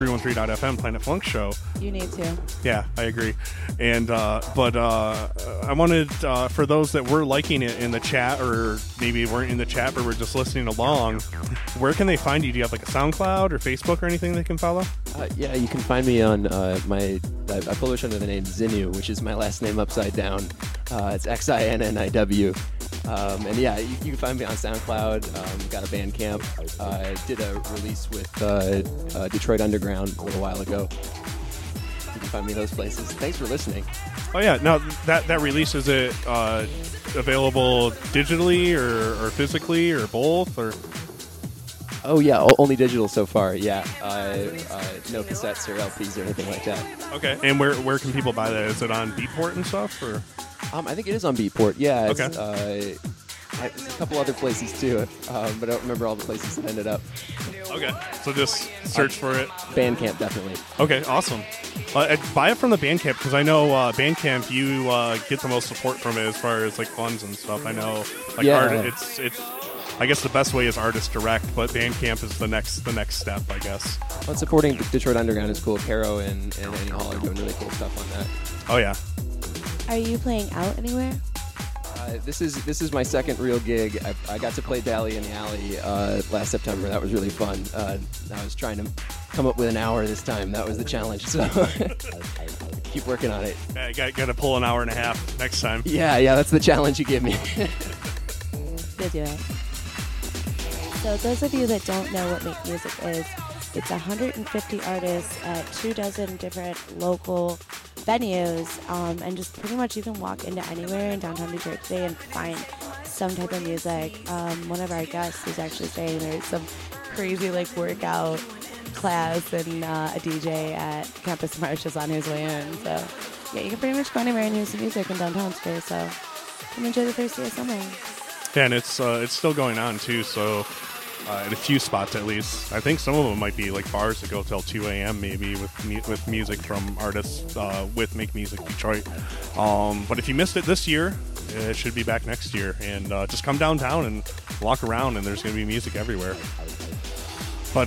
313.fm Planet Funk Show. You need to. Yeah, I agree. And but I wanted for those that were liking it in the chat, or maybe weren't in the chat but were just listening along, where can they find you? Do you have like a SoundCloud or Facebook or anything they can follow? Yeah, you can find me on I publish under the name Xinniw, which is my last name upside down. It's XINNIW. And yeah, you can find me on SoundCloud. Got a Bandcamp. I did a release with Detroit Underground a little while ago. You can find me those places. Thanks for listening. Oh yeah, now that release, is it available digitally or physically or both or? Oh yeah, only digital so far. Yeah, no cassettes or LPs or anything like that. Okay, and where can people buy that? Is it on Beatport and stuff or? I think it is on Beatport. Yeah. Okay. There's a couple other places too, but I don't remember all the places that ended up. Okay, so just search for it. Bandcamp, definitely. Okay, awesome. Buy it from the Bandcamp, because I know Bandcamp, you get the most support from it as far as like funds and stuff. I know, like it's. I guess the best way is Artist Direct, but Bandcamp is the next step, I guess. Well, supporting Detroit Underground is cool. Caro and Annie Hall are doing really cool stuff on that. Oh yeah. Are you playing out anywhere? This is my second real gig. I got to play Dally in the Alley last September. That was really fun. I was trying to come up with an hour this time. That was the challenge. So keep working on it. Got to pull an hour and a half next time. Yeah, that's the challenge you give me. Good do it. So those of you that don't know what Make Music is, it's 150 artists at 24 different local venues, and just pretty much you can walk into anywhere in downtown Detroit today and find some type of music. One of our guests was actually saying there's some crazy like workout class and a DJ at Campus Marsh is on his way in. So yeah, you can pretty much go anywhere and hear some music in downtown today. So come enjoy the first day of summer. Yeah, and it's still going on too. So. At a few spots at least. I think some of them might be like bars that go till 2 a.m. maybe with music from artists with Make Music Detroit. But if you missed it this year, it should be back next year. And just come downtown and walk around, and there's going to be music everywhere. But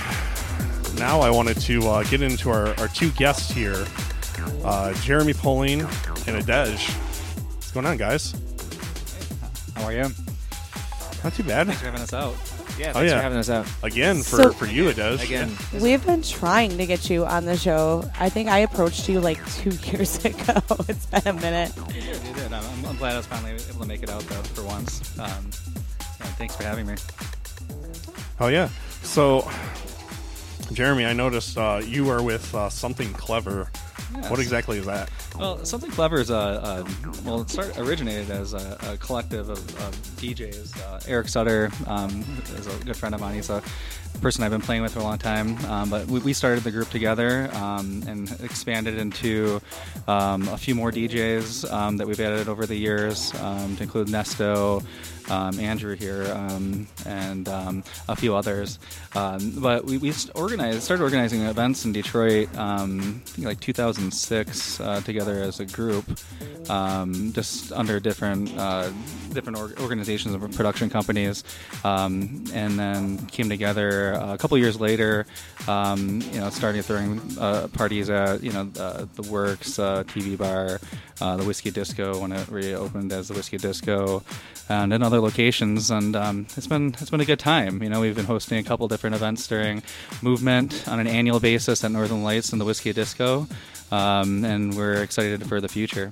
now I wanted to get into our two guests here, Jeremy Poling and Adej. What's going on, guys? How are you? Not too bad. Thanks for having us out. Yeah, thanks for having us out. Again, for you, Adej. Again. We've been trying to get you on the show. I think I approached you like 2 years ago. It's been a minute. You did. I'm glad I was finally able to make it out, though, for once. Thanks for having me. Oh, yeah. So, Jeremy, I noticed you are with Something Clever. Yes. What exactly is that? Well, Something Clever is it originated as a collective of DJs. Eric Sutter is a good friend of mine. He's a person I've been playing with for a long time. But we started the group together and expanded into a few more DJs that we've added over the years, to include Nesto, Andrew here, and a few others. But we started organizing events in Detroit, I think like 2006, together as a group, just under different organizations and production companies, and then came together a couple years later, starting throwing parties at the Works, TV Bar, the Whiskey Disco when it reopened as the Whiskey Disco, and in other locations, and it's been a good time. We've been hosting a couple different events during Movement on an annual basis at Northern Lights and the Whiskey Disco, and we're excited for the future.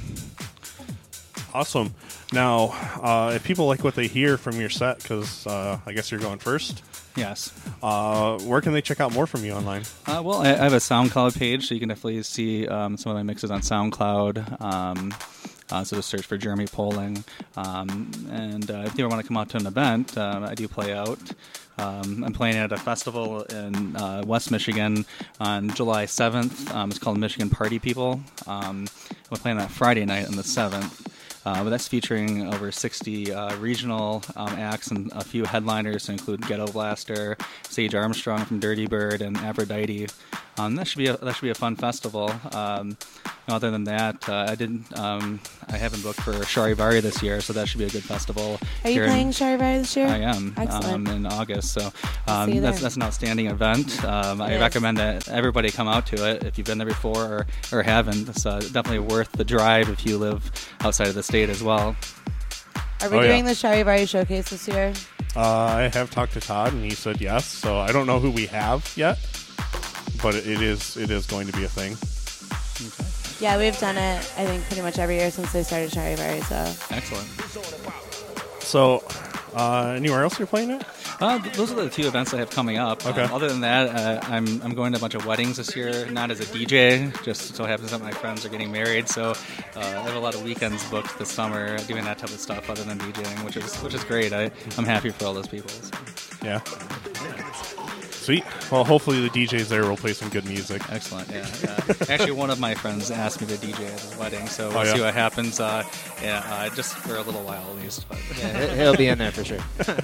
Awesome. Now, if people like what they hear from your set, because I guess you're going first. Yes. Where can they check out more from you online? Well, I have a SoundCloud page, so you can definitely see some of my mixes on SoundCloud. So just search for Jeremy Poling. And if you want to come out to an event, I do play out. I'm playing at a festival in West Michigan on July 7th. It's called Michigan Party People. We're playing that Friday night on the 7th. But that's featuring over 60 regional acts and a few headliners to include Ghetto Blaster, Sage Armstrong from Dirty Bird, and Aphrodite. That should be a fun festival. Other than that, I haven't booked for Charivari this year, so that should be a good festival. Are you playing Charivari this year? I am. Excellent. In August, so See you there. that's an outstanding event. I is. recommend that everybody come out to it if you've been there before or haven't. It's definitely worth the drive if you live outside of the state as well. Are we doing the Charivari showcase this year? I have talked to Todd, and he said yes. So I don't know who we have yet, but it is going to be a thing. Okay. Yeah, we've done it, I think, pretty much every year since they started Charivari, so. Excellent. So, anywhere else you're playing it? Those are the two events I have coming up. Okay. Other than that, I'm going to a bunch of weddings this year, not as a DJ, just so happens that my friends are getting married. So I have a lot of weekends booked this summer doing that type of stuff other than DJing, which is great. I'm happy for all those people. So. Yeah. Sweet. Well, hopefully the DJs there will play some good music. Excellent. Yeah. Actually, one of my friends asked me to DJ at his wedding, so we'll see what happens. Just for a little while at least. But. Yeah, he'll be in there for sure.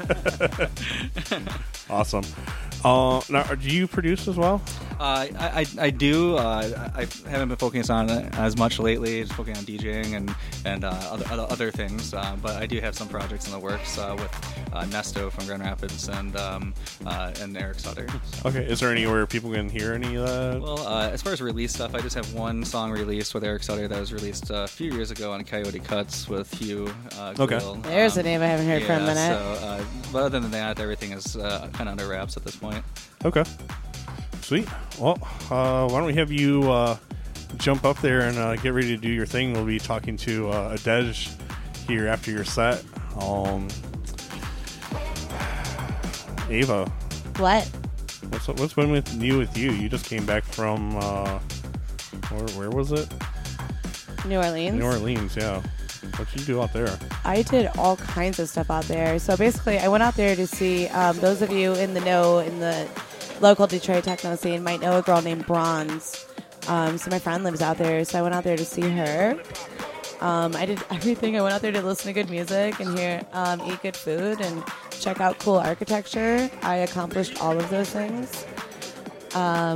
Awesome. Now, do you produce as well? I do. I haven't been focusing on it as much lately, just focusing on DJing and other things. But I do have some projects in the works with Nesto from Grand Rapids and Eric Sutter. Okay. Is there anywhere people can hear any of that? Well, as far as release stuff, I just have one song released with Eric Sutter that was released a few years ago on Coyote Cuts with Hugh. Okay. Quill. There's a name I haven't heard for a minute. So, but other than that, everything is kind of under wraps at this point. Okay. Sweet. Well, why don't we have you jump up there and get ready to do your thing. We'll be talking to Adej here after your set. Ava. What? What's been with you? You just came back from where was it? New Orleans? New Orleans, yeah. What'd you do out there? I did all kinds of stuff out there. So basically, I went out there to see, those of you in the know, in the local Detroit techno scene, might know a girl named Bronze. So my friend lives out there, so I went out there to see her. I did everything. I went out there to listen to good music and eat good food and check out cool architecture. I accomplished all of those things. I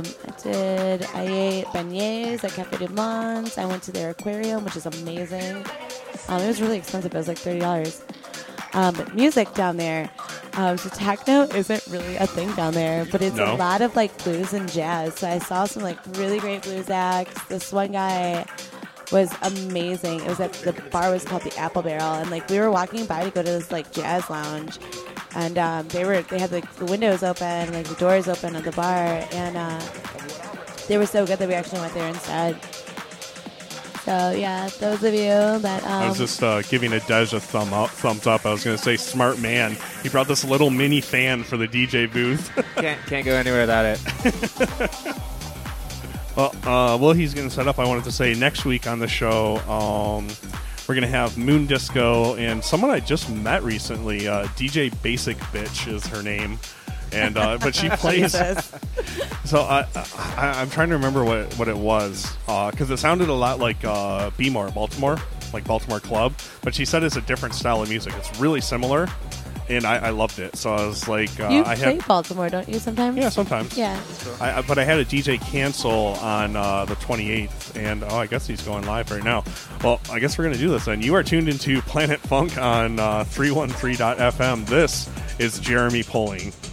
ate beignets at Cafe du Monde. I went to their aquarium, which is amazing. It was really expensive. It was like $30. But music down there, so techno isn't really a thing down there, but it's a lot of like blues and jazz. So I saw some like really great blues acts. This one guy was amazing. It was at the bar was called the Apple Barrel, and like we were walking by to go to this like jazz lounge, and they had like the windows open, like the doors open at the bar, and they were so good that we actually went there instead. So yeah, those of you that I was just giving Adej a thumbs up. I was going to say, smart man. He brought this little mini fan for the DJ booth. Can't go anywhere without it. Well, he's going to set up. I wanted to say next week on the show, we're going to have Moon Disco and someone I just met recently, DJ Basic Bitch is her name. And but she plays. So I'm trying to remember what it was because it sounded a lot like B-More, Baltimore, like Baltimore Club. But she said it's a different style of music. It's really similar, and I loved it. So I was like, you play Baltimore, don't you? Sometimes. Yeah, sometimes. Yeah. But I had a DJ cancel on the 28th, and I guess he's going live right now. Well, I guess we're gonna do this then. You are tuned into Planet Funk on 313.fm. This is Jeremy Pulling.